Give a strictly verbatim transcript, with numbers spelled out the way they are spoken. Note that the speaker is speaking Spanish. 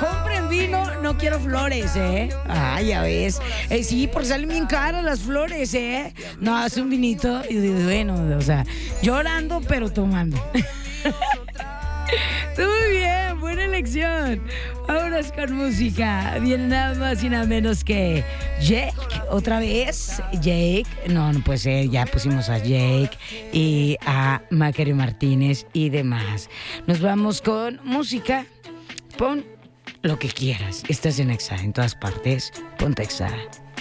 compren vino, no quiero flores, ¿eh? Ah, ya ves. Eh, sí, porque salen bien caras las flores, ¿eh? No, hace un vinito y bueno, o sea, llorando pero tomando. Muy bien, buena elección. Vámonos con música. Viene nada más y nada menos que Jake. Otra vez, Jake. No, no puede ser. Ya pusimos a Jake y a Macario Martínez y demás. Nos vamos con música. Pon lo que quieras. Estás en Exa en todas partes. Ponte Exa.